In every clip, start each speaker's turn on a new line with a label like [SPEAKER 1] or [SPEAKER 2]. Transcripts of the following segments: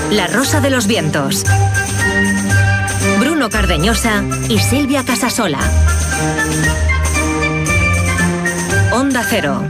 [SPEAKER 1] La Rosa de los Vientos. Bruno Cardeñosa y Silvia Casasola. Onda Cero.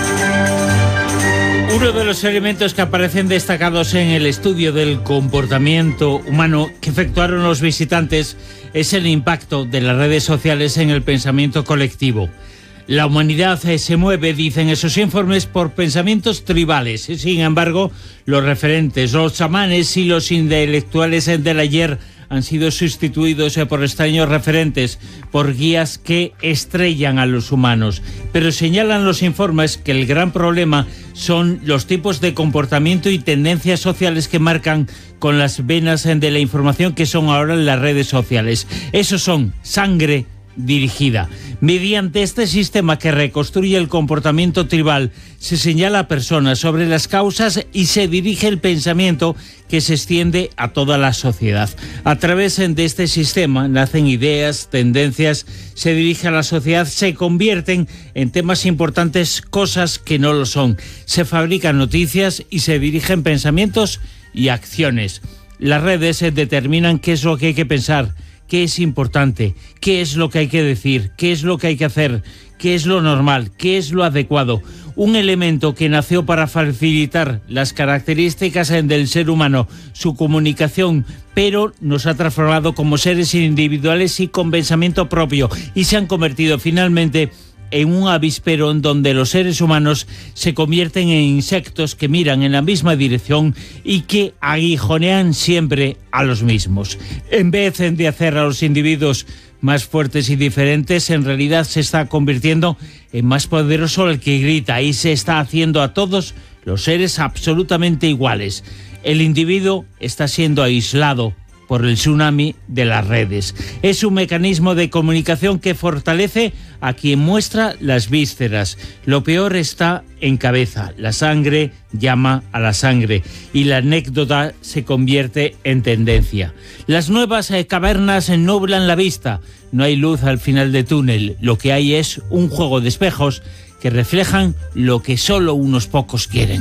[SPEAKER 2] Uno de los elementos que aparecen destacados en el estudio del comportamiento humano que efectuaron los visitantes es el impacto de las redes sociales en el pensamiento colectivo. La humanidad se mueve, dicen esos informes, por pensamientos tribales. Sin embargo, los referentes, los chamanes y los intelectuales del ayer han sido sustituidos por extraños referentes, por guías que estrellan a los humanos. Pero señalan los informes que el gran problema son los tipos de comportamiento y tendencias sociales que marcan con las venas de la información que son ahora las redes sociales. Esos son sangre dirigida. Mediante este sistema que reconstruye el comportamiento tribal, se señala a personas sobre las causas y se dirige el pensamiento que se extiende a toda la sociedad. A través de este sistema nacen ideas, tendencias, se dirige a la sociedad, se convierten en temas importantes cosas que no lo son. Se fabrican noticias y se dirigen pensamientos y acciones. Las redes determinan qué es lo que hay que pensar, qué es importante, qué es lo que hay que decir, qué es lo que hay que hacer, qué es lo normal, qué es lo adecuado. Un elemento que nació para facilitar las características del ser humano, su comunicación, pero nos ha transformado como seres individuales y con pensamiento propio, y se han convertido finalmente en un avispero en donde los seres humanos se convierten en insectos que miran en la misma dirección y que aguijonean siempre a los mismos. En vez de hacer a los individuos más fuertes y diferentes, en realidad se está convirtiendo en más poderoso el que grita y se está haciendo a todos los seres absolutamente iguales. El individuo está siendo aislado por el tsunami de las redes. Es un mecanismo de comunicación que fortalece a quien muestra las vísceras. Lo peor está en cabeza. La sangre llama a la sangre y la anécdota se convierte en tendencia. Las nuevas cavernas nublan la vista. No hay luz al final del túnel. Lo que hay es un juego de espejos que reflejan lo que solo unos pocos quieren.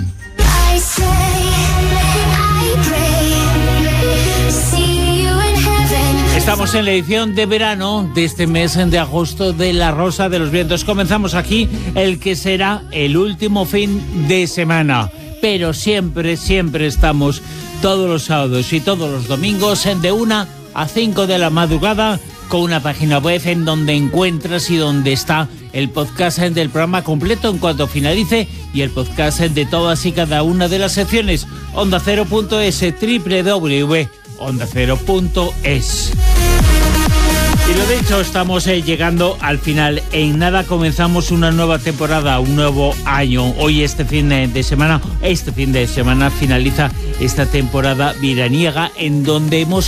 [SPEAKER 2] Estamos en la edición de verano de este mes de agosto de La Rosa de los Vientos. Comenzamos aquí el que será el último fin de semana. Pero siempre, siempre estamos todos los sábados y todos los domingos de 1 a 5 de la madrugada con una página web en donde encuentras y donde está el podcast del programa completo en cuanto finalice y el podcast de todas y cada una de las secciones. OndaCero.es, www.ondacero.es. Y lo dicho, estamos llegando al final. En nada comenzamos una nueva temporada, un nuevo año. Hoy este fin de semana finaliza esta temporada veraniega en donde hemos